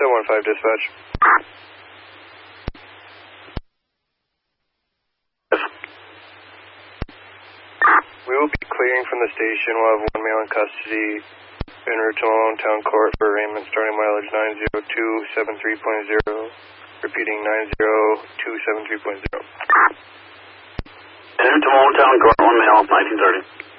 715 dispatch. We will be clearing from the station. We'll have one male in custody en route to Malone Town Court for arraignment starting mileage 90273.0. Repeating 90273.0. En route to Malone Town Court, one male, 1930.